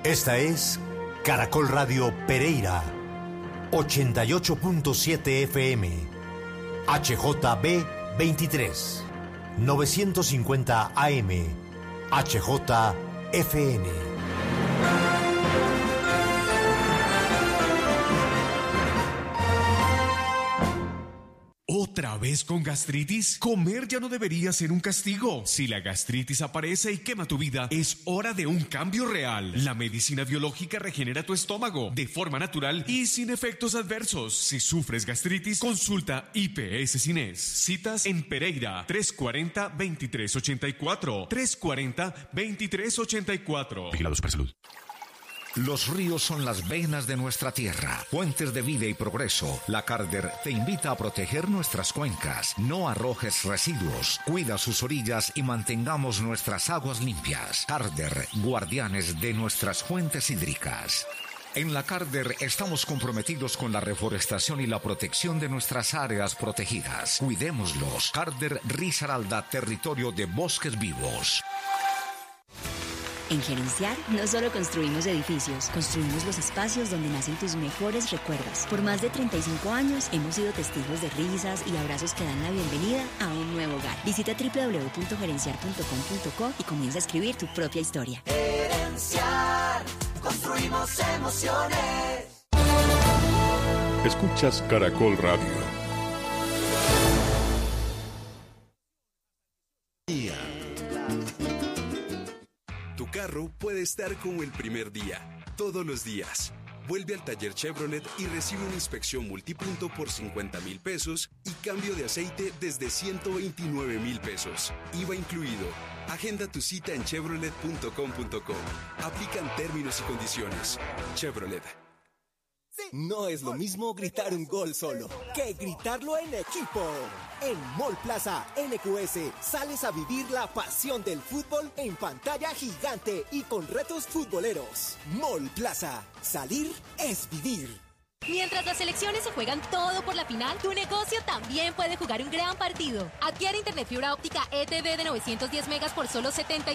Esta es Caracol Radio Pereira, 88.7 FM, HJB 23, 950 AM, HJFN. ¿Otra vez con gastritis? Comer ya no debería ser un castigo. Si la gastritis aparece y quema tu vida, es hora de un cambio real. La medicina biológica regenera tu estómago de forma natural y sin efectos adversos. Si sufres gastritis, consulta IPS Cines. Citas en Pereira, 340-2384. 340-2384. Vigilados para salud. Los ríos son las venas de nuestra tierra, fuentes de vida y progreso. La Carder te invita a proteger nuestras cuencas. No arrojes residuos, cuida sus orillas y mantengamos nuestras aguas limpias. Carder, guardianes de nuestras fuentes hídricas. En la Carder estamos comprometidos con la reforestación y la protección de nuestras áreas protegidas. Cuidémoslos. Carder Risaralda, territorio de bosques vivos. En Gerenciar no solo construimos edificios, construimos los espacios donde nacen tus mejores recuerdos. Por más de 35 años hemos sido testigos de risas y abrazos que dan la bienvenida a un nuevo hogar. Visita www.gerenciar.com.co y comienza a escribir tu propia historia. Gerenciar, construimos emociones. Escuchas Caracol Radio. Tu carro puede estar como el primer día, todos los días. Vuelve al taller Chevrolet y recibe una inspección multipunto por 50,000 pesos y cambio de aceite desde 129,000 pesos. IVA incluido. Agenda tu cita en chevrolet.com.co. Aplican términos y condiciones. Chevrolet. No es lo mismo gritar un gol solo que gritarlo en equipo. En Mall Plaza NQS sales a vivir la pasión del fútbol en pantalla gigante y con retos futboleros. Mall Plaza, salir es vivir. Mientras las selecciones se juegan todo por la final, tu negocio también puede jugar un gran partido. Adquiere internet fibra óptica ETV de 910 megas por solo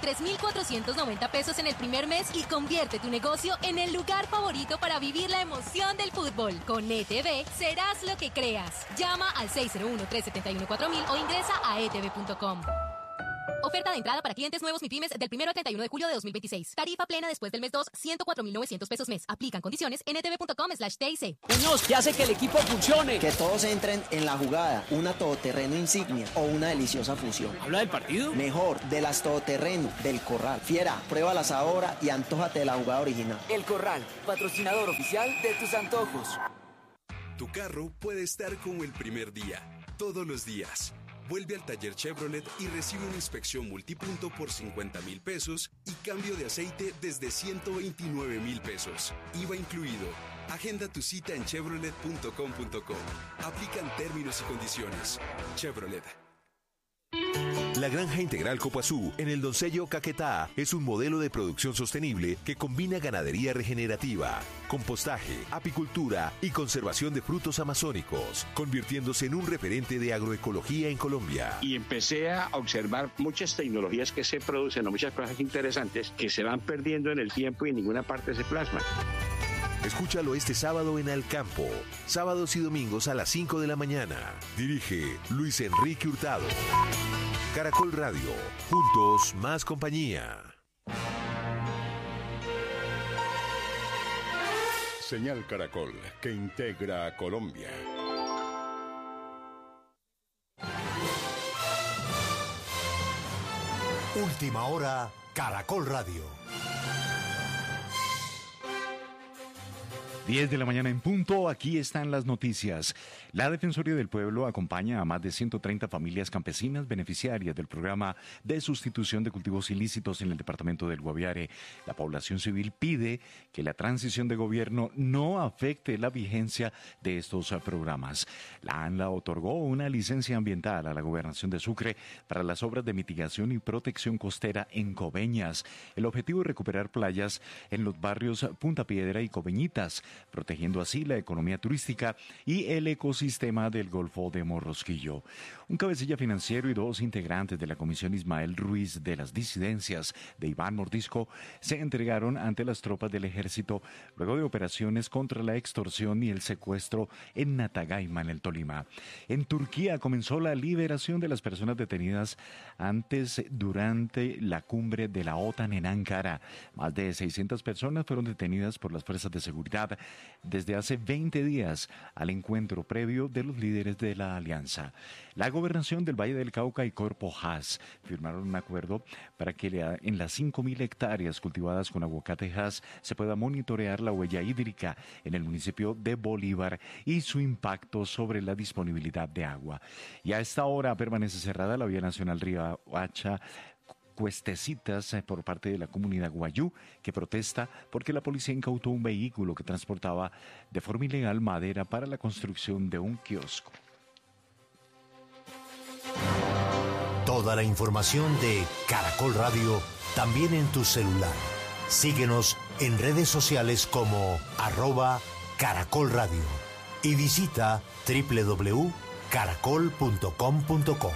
73,490 pesos en el primer mes y convierte tu negocio en el lugar favorito para vivir la emoción del fútbol. Con ETV serás lo que creas. Llama al 601-371-4000 o ingresa a etv.com. Oferta de entrada para clientes nuevos MIPYMES del 1 al 31 de julio de 2026. Tarifa plena después del mes 2, 104.900 pesos mes. Aplican condiciones en etv.com/TIC. Muñoz, ¿qué hace que el equipo funcione? Que todos entren en la jugada, una todoterreno insignia o una deliciosa fusión. ¿Habla del partido? Mejor, de las todoterreno, del Corral. Fiera, pruébalas ahora y antójate de la jugada original. El Corral, patrocinador oficial de tus antojos. Tu carro puede estar como el primer día, todos los días. Vuelve al taller Chevrolet y recibe una inspección multipunto por 50,000 pesos y cambio de aceite desde 129,000 pesos. IVA incluido. Agenda tu cita en chevrolet.com.co. Aplican términos y condiciones. Chevrolet. La Granja Integral Copazú en el Doncello Caquetá es un modelo de producción sostenible que combina ganadería regenerativa, compostaje, apicultura y conservación de frutos amazónicos, convirtiéndose en un referente de agroecología en Colombia. Y empecé a observar muchas tecnologías que se producen, o muchas cosas interesantes que se van perdiendo en el tiempo y en ninguna parte se plasman. Escúchalo este sábado en Alcampo, sábados y domingos a las 5 de la mañana. Dirige Luis Enrique Hurtado. Caracol Radio, juntos más compañía. Señal Caracol, que integra a Colombia. Última hora, Caracol Radio. 10 de la mañana en punto, aquí están las noticias. La Defensoría del Pueblo acompaña a más de 130 familias campesinas beneficiarias del programa de sustitución de cultivos ilícitos en el departamento del Guaviare. La población civil pide que la transición de gobierno no afecte la vigencia de estos programas. La ANLA otorgó una licencia ambiental a la Gobernación de Sucre para las obras de mitigación y protección costera en Coveñas. El objetivo es recuperar playas en los barrios Punta Piedra y Coveñitas. protegiendo así la economía turística y el ecosistema del Golfo de Morrosquillo. Un cabecilla financiero y 2 integrantes de la Comisión Ismael Ruiz de las disidencias de Iván Mordisco se entregaron ante las tropas del ejército luego de operaciones contra la extorsión y el secuestro en Natagaima, en el Tolima. En Turquía comenzó la liberación de las personas detenidas durante la cumbre de la OTAN en Ankara. Más de 600 personas fueron detenidas por las fuerzas de seguridad desde hace 20 días al encuentro previo de los líderes de la alianza. La gobernación del Valle del Cauca y Corpo Haas firmaron un acuerdo para que en las 5.000 hectáreas cultivadas con aguacate Haas se pueda monitorear la huella hídrica en el municipio de Bolívar y su impacto sobre la disponibilidad de agua. Y a esta hora permanece cerrada la vía nacional Riohacha Cuestecitas por parte de la comunidad guayú, que protesta porque la policía incautó un vehículo que transportaba de forma ilegal madera para la construcción de un kiosco. Toda la información de Caracol Radio también en tu celular. Síguenos en redes sociales como @Caracol Radio y visita www.caracol.com.co.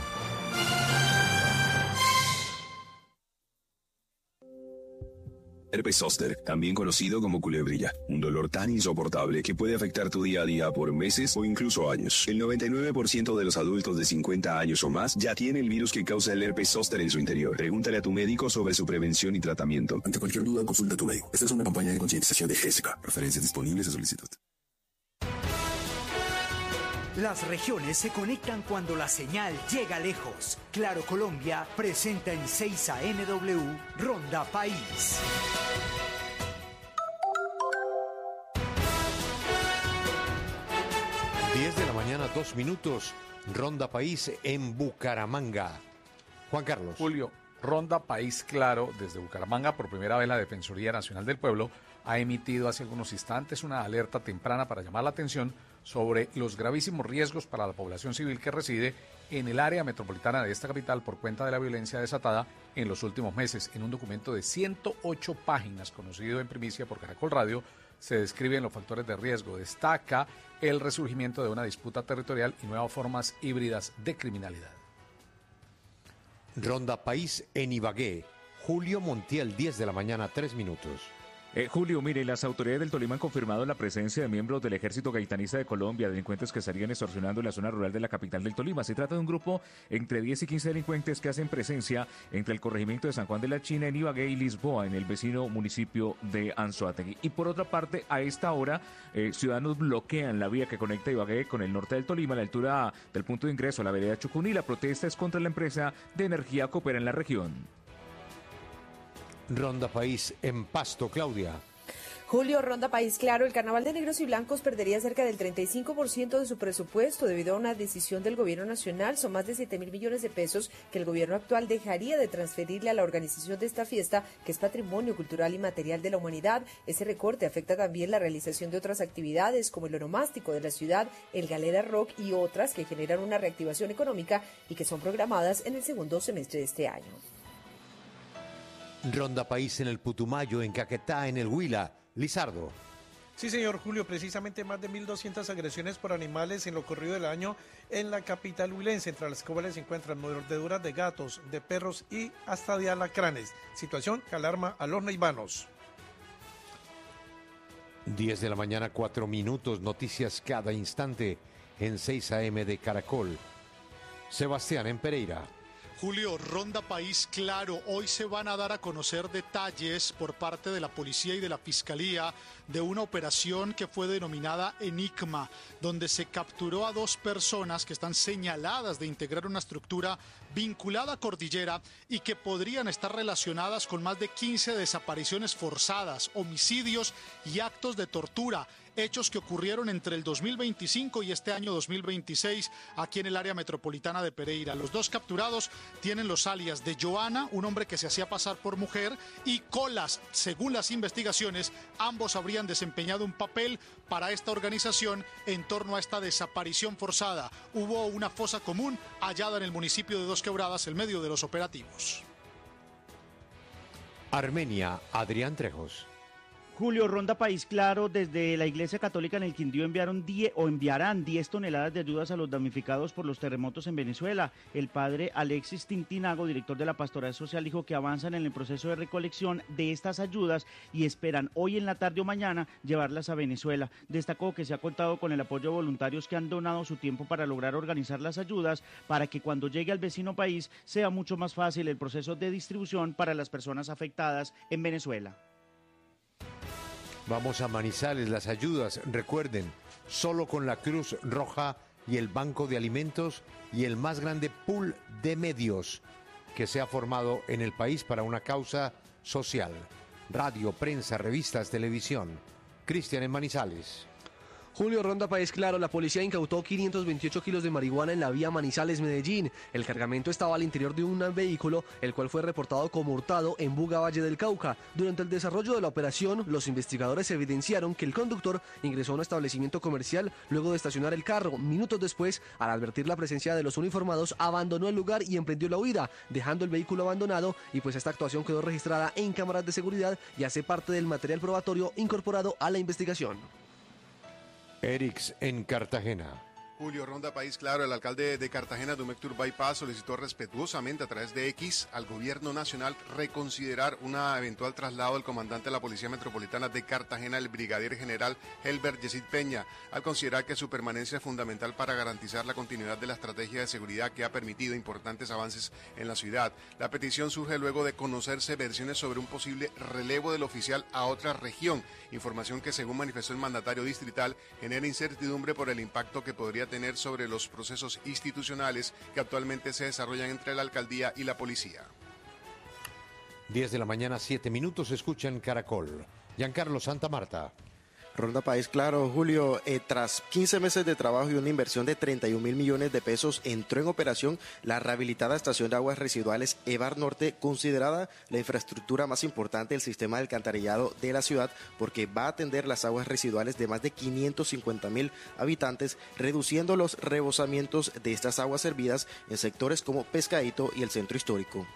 Herpes zóster, también conocido como culebrilla, un dolor tan insoportable que puede afectar tu día a día por meses o incluso años. El 99% de los adultos de 50 años o más ya tiene el virus que causa el herpes zóster en su interior. Pregúntale a tu médico sobre su prevención y tratamiento. Ante cualquier duda, consulta a tu médico. Esta es una campaña de concientización de GESCA. Referencias disponibles a solicitud. Las regiones se conectan cuando la señal llega lejos. Claro Colombia presenta en 6 AMW Ronda País. De la mañana, 2 minutos. Ronda País en Bucaramanga. Juan Carlos. Julio, Ronda País Claro desde Bucaramanga. Por primera vez la Defensoría Nacional del Pueblo ha emitido hace algunos instantes una alerta temprana para llamar la atención sobre los gravísimos riesgos para la población civil que reside en el área metropolitana de esta capital por cuenta de la violencia desatada en los últimos meses. En un documento de 108 páginas conocido en primicia por Caracol Radio, se describen los factores de riesgo. Destaca el resurgimiento de una disputa territorial y nuevas formas híbridas de criminalidad. Ronda País en Ibagué. Julio Montiel, 10 de la mañana, 3 minutos. Julio, mire, las autoridades del Tolima han confirmado la presencia de miembros del Ejército Gaitanista de Colombia, delincuentes que estarían extorsionando en la zona rural de la capital del Tolima. Se trata de un grupo entre 10 y 15 delincuentes que hacen presencia entre el corregimiento de San Juan de la China en Ibagué y Lisboa, en el vecino municipio de Anzoátegui. Y por otra parte, a esta hora, ciudadanos bloquean la vía que conecta Ibagué con el norte del Tolima, a la altura del punto de ingreso a la vereda Chucuní. La protesta es contra la empresa de energía que opera en la región. Ronda País en Pasto, Claudia. Julio, Ronda País Claro, el Carnaval de Negros y Blancos perdería cerca del 35% de su presupuesto debido a una decisión del gobierno nacional. Son más de 7.000 millones de pesos que el gobierno actual dejaría de transferirle a la organización de esta fiesta, que es patrimonio cultural y material de la humanidad. Ese recorte afecta también la realización de otras actividades como el onomástico de la ciudad, el Galera Rock y otras que generan una reactivación económica y que son programadas en el segundo semestre de este año. Ronda País en el Putumayo, en Caquetá, en el Huila. Lizardo. Sí, señor Julio, precisamente más de 1.200 agresiones por animales en lo corrido del año en la capital huilense, entre las cuales se encuentran mordeduras de gatos, de perros y hasta de alacranes. Situación que alarma a los neivanos. 10 de la mañana, 4 minutos. Noticias cada instante en 6 AM de Caracol. Sebastián en Pereira. Julio, Ronda País Claro. Hoy se van a dar a conocer detalles por parte de la policía y de la fiscalía de una operación que fue denominada Enigma, donde se capturó a 2 personas que están señaladas de integrar una estructura vinculada a Cordillera y que podrían estar relacionadas con más de 15 desapariciones forzadas, homicidios y actos de tortura. Hechos que ocurrieron entre el 2025 y este año 2026 aquí en el área metropolitana de Pereira. Los 2 capturados tienen los alias de Joana, un hombre que se hacía pasar por mujer, y Colas. Según las investigaciones, ambos habrían desempeñado un papel para esta organización en torno a esta desaparición forzada. Hubo una fosa común hallada en el municipio de Dos Quebradas en medio de los operativos. Armenia, Adrián Trejos. Julio, Ronda País Claro, desde la Iglesia Católica en el Quindío enviarán 10 toneladas de ayudas a los damnificados por los terremotos en Venezuela. El padre Alexis Tintinago, director de la Pastoral Social, dijo que avanzan en el proceso de recolección de estas ayudas y esperan hoy en la tarde o mañana llevarlas a Venezuela. Destacó que se ha contado con el apoyo de voluntarios que han donado su tiempo para lograr organizar las ayudas para que cuando llegue al vecino país sea mucho más fácil el proceso de distribución para las personas afectadas en Venezuela. Vamos a Manizales, las ayudas, recuerden, solo con la Cruz Roja y el Banco de Alimentos y el más grande pool de medios que se ha formado en el país para una causa social. Radio, prensa, revistas, televisión. Cristian en Manizales. Julio, Ronda País Claro, la policía incautó 528 kilos de marihuana en la vía Manizales-Medellín. El cargamento estaba al interior de un vehículo, el cual fue reportado como hurtado en Buga, Valle del Cauca. Durante el desarrollo de la operación, los investigadores evidenciaron que el conductor ingresó a un establecimiento comercial luego de estacionar el carro. Minutos después, al advertir la presencia de los uniformados, abandonó el lugar y emprendió la huida, dejando el vehículo abandonado, y pues esta actuación quedó registrada en cámaras de seguridad y hace parte del material probatorio incorporado a la investigación. Erix en Cartagena. Julio, Ronda País Claro, el alcalde de Cartagena, Dumectur Bypass, solicitó respetuosamente a través de X al gobierno nacional reconsiderar un eventual traslado del comandante de la Policía Metropolitana de Cartagena, el brigadier general Helbert Yesid Peña, al considerar que su permanencia es fundamental para garantizar la continuidad de la estrategia de seguridad que ha permitido importantes avances en la ciudad. La petición surge luego de conocerse versiones sobre un posible relevo del oficial a otra región, información que, según manifestó el mandatario distrital, genera incertidumbre por el impacto que podría tener sobre los procesos institucionales que actualmente se desarrollan entre la alcaldía y la policía. 10 de la mañana, 7 minutos, escuchan Caracol. Giancarlo Santa Marta. Ronda País Claro, Julio, tras 15 meses de trabajo y una inversión de 31.000 millones de pesos, entró en operación la rehabilitada estación de aguas residuales Evar Norte, considerada la infraestructura más importante del sistema de alcantarillado de la ciudad, porque va a atender las aguas residuales de más de 550.000 habitantes, reduciendo los rebosamientos de estas aguas servidas en sectores como Pescadito y el Centro Histórico.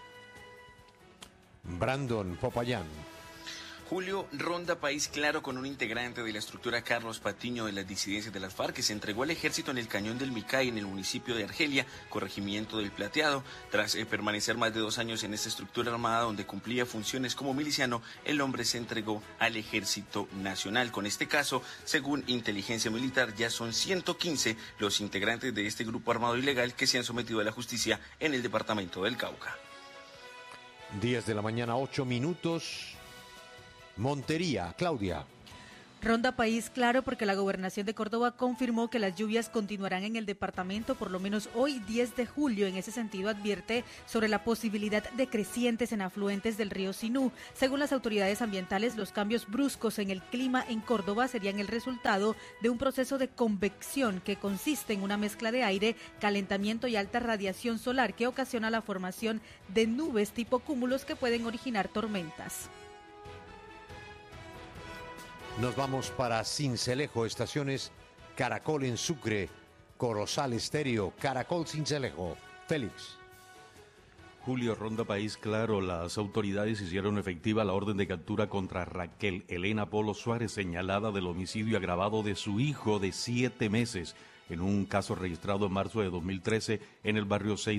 Brandon Popayán. Julio, Ronda País Claro con un integrante de la estructura Carlos Patiño de las disidencias de las FARC que se entregó al ejército en el Cañón del Micay en el municipio de Argelia, corregimiento del Plateado. Tras permanecer más de 2 años en esta estructura armada donde cumplía funciones como miliciano, el hombre se entregó al Ejército Nacional. Con este caso, según Inteligencia Militar, ya son 115 los integrantes de este grupo armado ilegal que se han sometido a la justicia en el departamento del Cauca. 10 de la mañana, 8 minutos. Montería, Claudia. Ronda País Claro porque la Gobernación de Córdoba confirmó que las lluvias continuarán en el departamento por lo menos hoy 10 de julio. En ese sentido advierte sobre la posibilidad de crecientes en afluentes del río Sinú. Según las autoridades ambientales, los cambios bruscos en el clima en Córdoba serían el resultado de un proceso de convección que consiste en una mezcla de aire, calentamiento y alta radiación solar que ocasiona la formación de nubes tipo cúmulos que pueden originar tormentas. Nos vamos para Sincelejo, estaciones Caracol en Sucre, Corozal Estéreo, Caracol Sincelejo. Félix. Julio, Ronda País Claro, las autoridades hicieron efectiva la orden de captura contra Raquel Elena Polo Suárez, señalada del homicidio agravado de su hijo de 7 meses, en un caso registrado en marzo de 2013 en el barrio 6